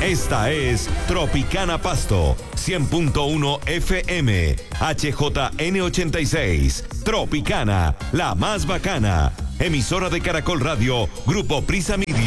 Esta es Tropicana Pasto, 100.1 FM, HJN86. Tropicana, la más bacana. Emisora de Caracol Radio, Grupo Prisa Media.